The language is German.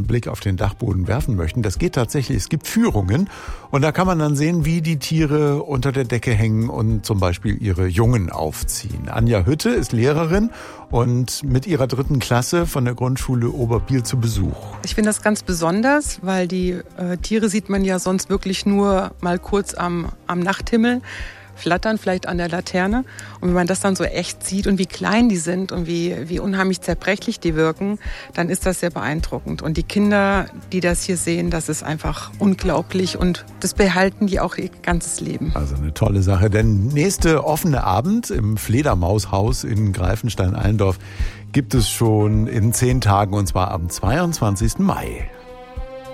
Blick auf den Dachboden werfen möchten, das geht tatsächlich. Es gibt Führungen und da kann man dann sehen, wie die Tiere unter der Decke hängen und zum Beispiel ihre Jungen aufziehen. Anja Hütte ist Lehrerin und mit ihrer 3. Klasse von der Grundschule Oberbiel zu Besuch. Ich finde das ganz besonders, weil die Tiere sieht man ja sonst wirklich nur mal kurz am Nachthimmel flattern, vielleicht an der Laterne. Und wenn man das dann so echt sieht und wie klein die sind und wie unheimlich zerbrechlich die wirken, dann ist das sehr beeindruckend. Und die Kinder, die das hier sehen, das ist einfach unglaublich und das behalten die auch ihr ganzes Leben. Also eine tolle Sache. Der nächste offene Abend im Fledermaushaus in Greifenstein-Allendorf gibt es schon in 10 Tagen und zwar am 22. Mai.